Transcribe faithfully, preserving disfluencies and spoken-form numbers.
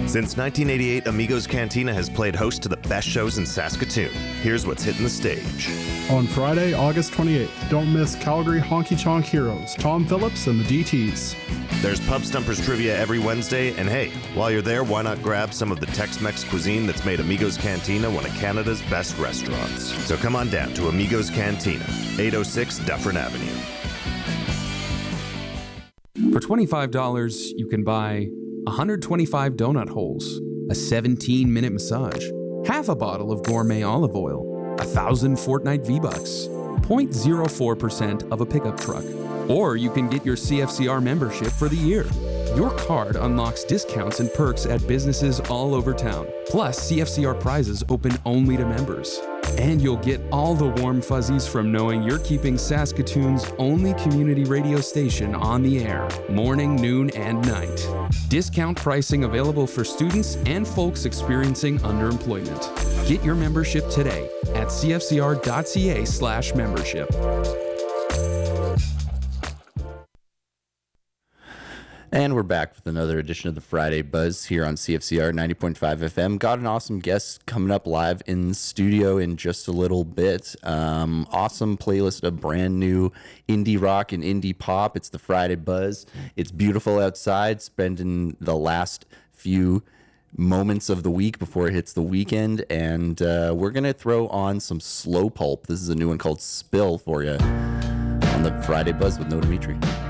Since nineteen eighty-eight, Amigos Cantina has played host to the best shows in Saskatoon. Here's what's hitting the stage. On Friday, August twenty-eighth, don't miss Calgary Honky Chonk Heroes, Tom Phillips and the D Ts. There's Pub Stumpers trivia every Wednesday, and hey, while you're there, why not grab some of the Tex-Mex cuisine that's made Amigos Cantina one of Canada's best restaurants. So come on down to Amigos Cantina, eight oh six Dufferin Avenue. For twenty-five dollars, you can buy one hundred twenty-five donut holes, a seventeen minute massage, half a bottle of gourmet olive oil, one thousand Fortnite V-Bucks, zero point zero four percent of a pickup truck. Or you can get your C F C R membership for the year. Your card unlocks discounts and perks at businesses all over town. Plus, C F C R prizes open only to members. And you'll get all the warm fuzzies from knowing you're keeping Saskatoon's only community radio station on the air, morning, noon, and night. Discount pricing available for students and folks experiencing underemployment. Get your membership today at cfcr.ca slash membership. And we're back with another edition of the Friday Buzz here on C F C R ninety point five F M. Got an awesome guest coming up live in the studio in just a little bit. Um, awesome playlist of brand new indie rock and indie pop. It's the Friday Buzz. It's beautiful outside, spending the last few moments of the week before it hits the weekend. And uh, we're going to throw on some Slow Pulp. This is a new one called Spill for you on the Friday Buzz with No Dimitri.